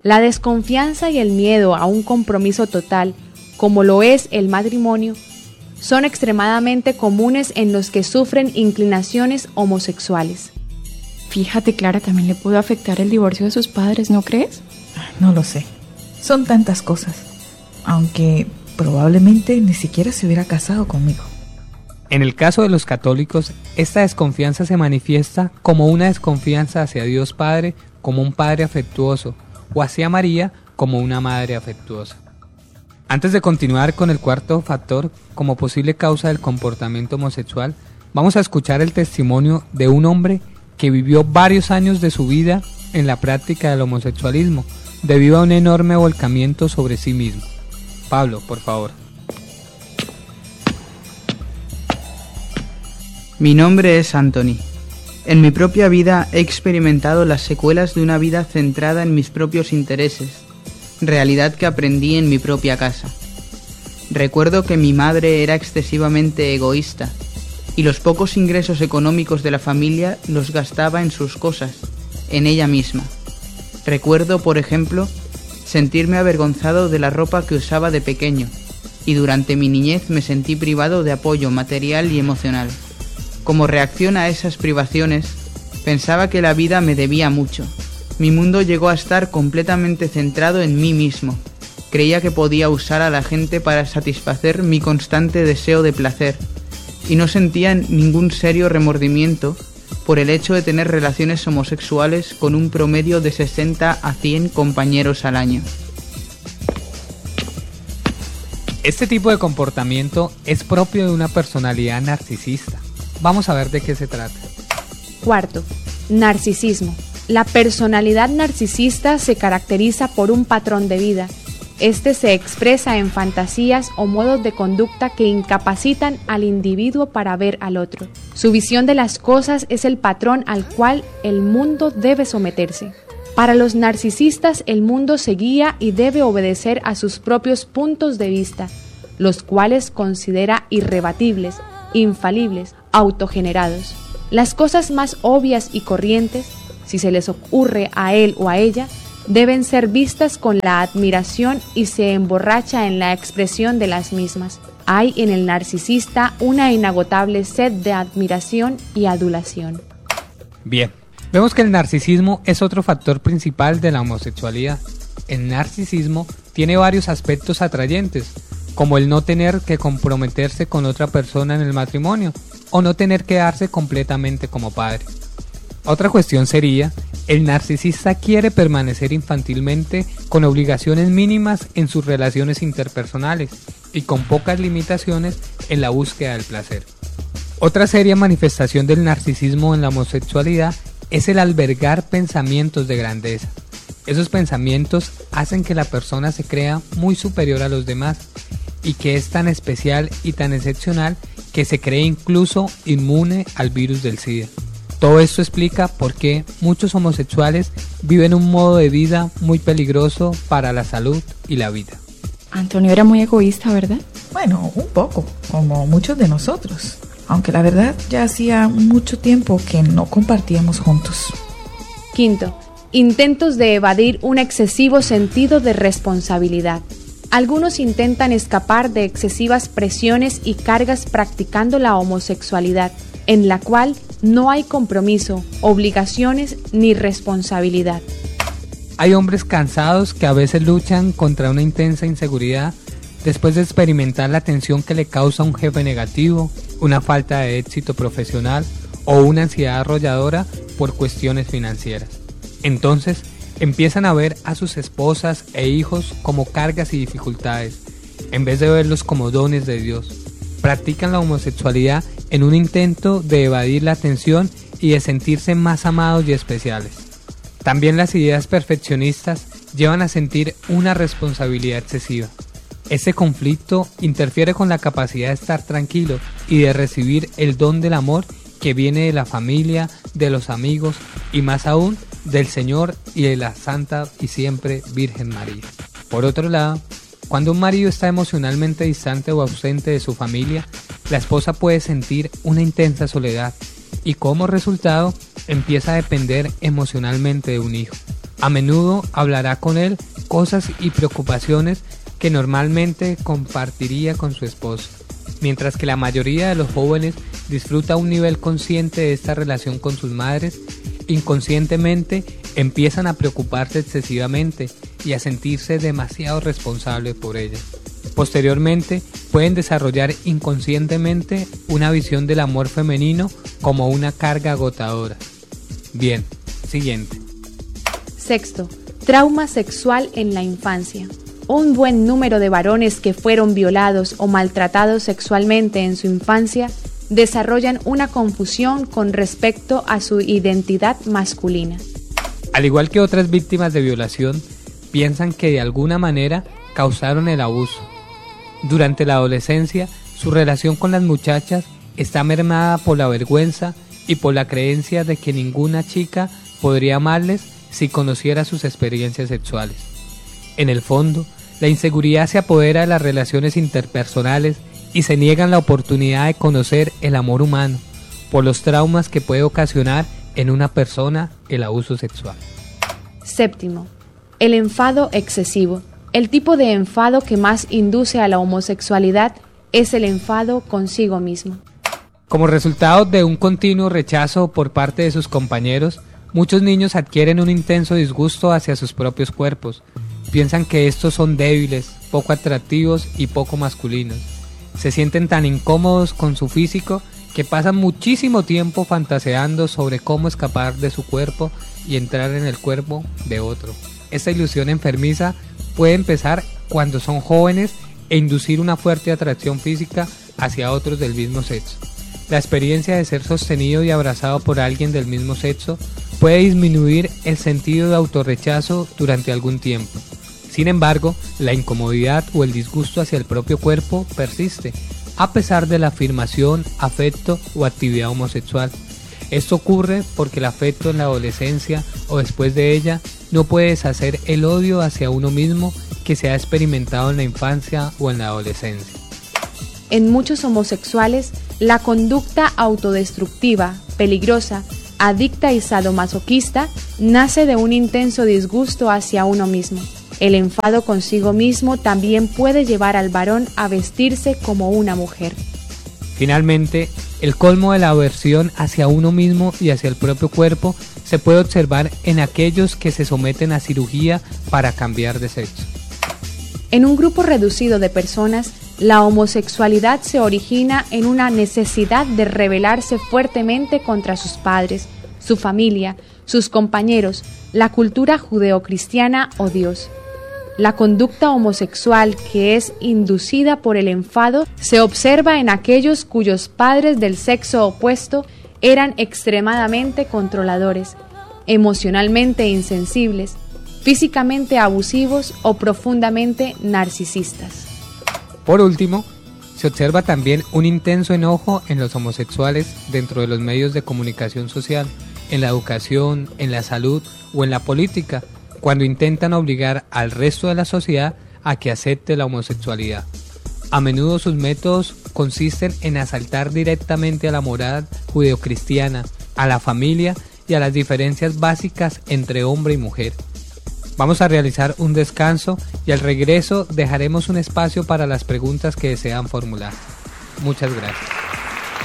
La desconfianza y el miedo a un compromiso total, como lo es el matrimonio, son extremadamente comunes en los que sufren inclinaciones homosexuales. Fíjate, Clara, también le pudo afectar el divorcio de sus padres, ¿no crees? No lo sé. Son tantas cosas. Aunque probablemente ni siquiera se hubiera casado conmigo. En el caso de los católicos, esta desconfianza se manifiesta como una desconfianza hacia Dios Padre como un padre afectuoso, o hacia María como una madre afectuosa. Antes de continuar con el cuarto factor como posible causa del comportamiento homosexual, vamos a escuchar el testimonio de un hombre que vivió varios años de su vida en la práctica del homosexualismo, debido a un enorme volcamiento sobre sí mismo. Pablo, por favor. Mi nombre es Anthony. En mi propia vida he experimentado las secuelas de una vida centrada en mis propios intereses, realidad que aprendí en mi propia casa. Recuerdo que mi madre era excesivamente egoísta y los pocos ingresos económicos de la familia los gastaba en sus cosas, en ella misma. Recuerdo, por ejemplo, sentirme avergonzado de la ropa que usaba de pequeño, y durante mi niñez me sentí privado de apoyo material y emocional. Como reacción a esas privaciones, pensaba que la vida me debía mucho. Mi mundo llegó a estar completamente centrado en mí mismo. Creía que podía usar a la gente para satisfacer mi constante deseo de placer, y no sentía ningún serio remordimiento por el hecho de tener relaciones homosexuales con un promedio de 60 a 100 compañeros al año. Este tipo de comportamiento es propio de una personalidad narcisista. Vamos a ver de qué se trata. Cuarto, narcisismo. La personalidad narcisista se caracteriza por un patrón de vida. Este se expresa en fantasías o modos de conducta que incapacitan al individuo para ver al otro. Su visión de las cosas es el patrón al cual el mundo debe someterse. Para los narcisistas, el mundo se guía y debe obedecer a sus propios puntos de vista, los cuales considera irrebatibles, infalibles, autogenerados. Las cosas más obvias y corrientes, si se les ocurre a él o a ella, deben ser vistas con la admiración y se emborracha en la expresión de las mismas. Hay en el narcisista una inagotable sed de admiración y adulación. Bien, vemos que el narcisismo es otro factor principal de la homosexualidad. El narcisismo tiene varios aspectos atrayentes, como el no tener que comprometerse con otra persona en el matrimonio, o no tener que darse completamente como padre. Otra cuestión sería, el narcisista quiere permanecer infantilmente con obligaciones mínimas en sus relaciones interpersonales y con pocas limitaciones en la búsqueda del placer. Otra seria manifestación del narcisismo en la homosexualidad es el albergar pensamientos de grandeza. Esos pensamientos hacen que la persona se crea muy superior a los demás y que es tan especial y tan excepcional que se cree incluso inmune al virus del SIDA. Todo esto explica por qué muchos homosexuales viven un modo de vida muy peligroso para la salud y la vida. Antonio era muy egoísta, ¿verdad? Bueno, un poco, como muchos de nosotros. Aunque la verdad ya hacía mucho tiempo que no compartíamos juntos. Quinto, intentos de evadir un excesivo sentido de responsabilidad. Algunos intentan escapar de excesivas presiones y cargas practicando la homosexualidad, en la cual no hay compromiso, obligaciones ni responsabilidad. Hay hombres cansados que a veces luchan contra una intensa inseguridad después de experimentar la tensión que le causa un jefe negativo, una falta de éxito profesional o una ansiedad arrolladora por cuestiones financieras. Entonces, empiezan a ver a sus esposas e hijos como cargas y dificultades, en vez de verlos como dones de Dios. Practican la homosexualidad en un intento de evadir la tensión y de sentirse más amados y especiales. También las ideas perfeccionistas llevan a sentir una responsabilidad excesiva. Este conflicto interfiere con la capacidad de estar tranquilo y de recibir el don del amor que viene de la familia, de los amigos y más aún del Señor y de la Santa y siempre Virgen María. Por otro lado, cuando un marido está emocionalmente distante o ausente de su familia, la esposa puede sentir una intensa soledad y como resultado empieza a depender emocionalmente de un hijo. A menudo hablará con él cosas y preocupaciones que normalmente compartiría con su esposo, mientras que la mayoría de los jóvenes disfruta un nivel consciente de esta relación con sus madres, inconscientemente empiezan a preocuparse excesivamente y a sentirse demasiado responsables por ellas. Posteriormente, pueden desarrollar inconscientemente una visión del amor femenino como una carga agotadora. Bien, siguiente. Sexto, trauma sexual en la infancia. Un buen número de varones que fueron violados o maltratados sexualmente en su infancia desarrollan una confusión con respecto a su identidad masculina. Al igual que otras víctimas de violación, piensan que de alguna manera causaron el abuso. Durante la adolescencia, su relación con las muchachas está mermada por la vergüenza y por la creencia de que ninguna chica podría amarles si conociera sus experiencias sexuales. En el fondo, la inseguridad se apodera de las relaciones interpersonales y se niegan la oportunidad de conocer el amor humano por los traumas que puede ocasionar en una persona el abuso sexual. Séptimo, el enfado excesivo. El tipo de enfado que más induce a la homosexualidad es el enfado consigo mismo. Como resultado de un continuo rechazo por parte de sus compañeros, muchos niños adquieren un intenso disgusto hacia sus propios cuerpos. Piensan que estos son débiles, poco atractivos y poco masculinos. Se sienten tan incómodos con su físico que pasan muchísimo tiempo fantaseando sobre cómo escapar de su cuerpo y entrar en el cuerpo de otro. Esta ilusión enfermiza puede empezar cuando son jóvenes e inducir una fuerte atracción física hacia otros del mismo sexo. La experiencia de ser sostenido y abrazado por alguien del mismo sexo puede disminuir el sentido de autorrechazo durante algún tiempo. Sin embargo, la incomodidad o el disgusto hacia el propio cuerpo persiste, a pesar de la afirmación, afecto o actividad homosexual. Esto ocurre porque el afecto en la adolescencia o después de ella no puede deshacer el odio hacia uno mismo que se ha experimentado en la infancia o en la adolescencia. En muchos homosexuales, la conducta autodestructiva, peligrosa, adicta y sadomasoquista nace de un intenso disgusto hacia uno mismo. El enfado consigo mismo también puede llevar al varón a vestirse como una mujer. Finalmente, el colmo de la aversión hacia uno mismo y hacia el propio cuerpo se puede observar en aquellos que se someten a cirugía para cambiar de sexo. En un grupo reducido de personas, la homosexualidad se origina en una necesidad de rebelarse fuertemente contra sus padres, su familia, sus compañeros, la cultura judeocristiana o Dios. La conducta homosexual que es inducida por el enfado se observa en aquellos cuyos padres del sexo opuesto eran extremadamente controladores, emocionalmente insensibles, físicamente abusivos o profundamente narcisistas. Por último, se observa también un intenso enojo en los homosexuales dentro de los medios de comunicación social, en la educación, en la salud o en la política, cuando intentan obligar al resto de la sociedad a que acepte la homosexualidad. A menudo sus métodos consisten en asaltar directamente a la moral judeocristiana, a la familia y a las diferencias básicas entre hombre y mujer. Vamos a realizar un descanso y al regreso dejaremos un espacio para las preguntas que desean formular. Muchas gracias.